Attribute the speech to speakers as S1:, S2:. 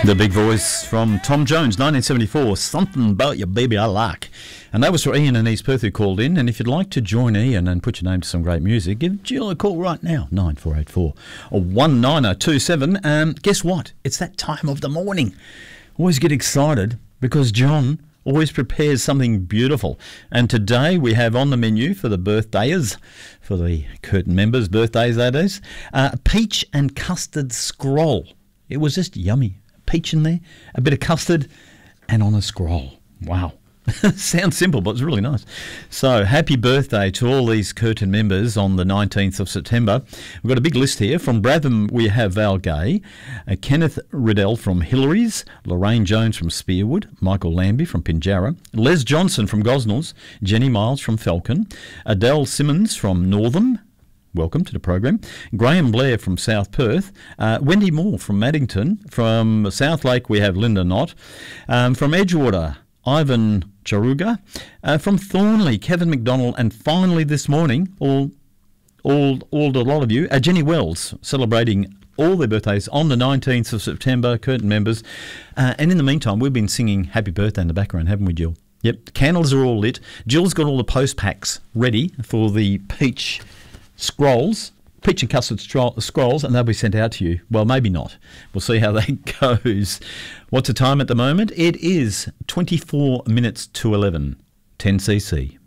S1: The big voice from Tom Jones, 1974, Something About You Baby I Like. And that was for Ian and East Perth who called in. And if you'd like to join Ian and put your name to some great music, give Jill a call right now, 9484 or 1927. Guess what? It's that time of the morning. Always get excited because John always prepares something beautiful. And today we have on the menu for the birthdays, for the Curtin members' birthdays that is, peach and custard scroll. It was just yummy. Peach in there, a bit of custard, and on a scroll. Wow. Sounds simple, but it's really nice. So, happy birthday to all these Curtin members on the 19th of September. We've got a big list here. From Bratham, we have Val Gay, Kenneth Riddell from Hillary's, Lorraine Jones from Spearwood, Michael Lambie from Pinjarra, Les Johnson from Gosnells, Jenny Miles from Falcon, Adele Simmons from Northam. Welcome to the program. Graham Blair from South Perth. Wendy Moore from Maddington. From South Lake, we have Linda Knott. From Edgewater, Ivan Charuga. From Thornley, Kevin McDonald. And finally this morning, a lot of you, Jenny Wells, celebrating all their birthdays on the 19th of September, Curtin members. And in the meantime, we've been singing Happy Birthday in the background, haven't we, Jill? Yep, candles are all lit. Jill's got all the post packs ready for the peach and custard scrolls, and they'll be sent out to you. Well, maybe not. We'll see how that goes. What's the time at the moment? It is 24 minutes to 11, 10cc.